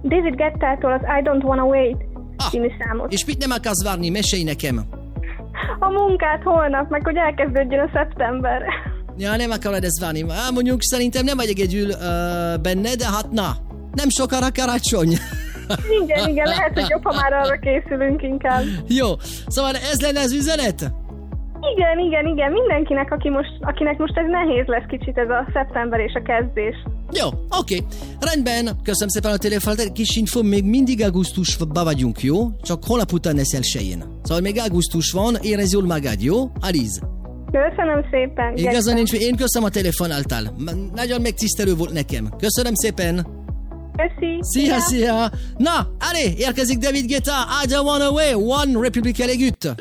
David Guetta-tól az I Don't Wanna Wait című számot. És mit nem akarsz várni? Mesélj nekem. A munkát holnap, meg hogy elkezdődjön a szeptember. Ja, nem akarod ezt várni. Mondjuk szerintem nem vagy egyedül benne, de hát na, nem sokára karácsony. Igen, lehet, hogy jobb, ha már arra készülünk inkább. Jó, szóval ez lenne az üzenet? Igen, mindenkinek, akinek most ez nehéz lesz kicsit, ez a szeptember és a kezdés. Jó, oké. Rendben, köszönöm szépen a telefonát. Kis info, még mindig augusztusban vagyunk, jó? Csak holnap után lesz elsőjén. Szóval még augusztus van, érezd jól magad, jó? Aliz. Köszönöm szépen. Igazán nincs, én köszönöm a telefonáltál. Nagyon megtisztelő volt nekem. Köszönöm szépen. Köszi. Szia. Na, allez, érkezik David Guetta, I Don't Wanna Wait, One Republic elég üt.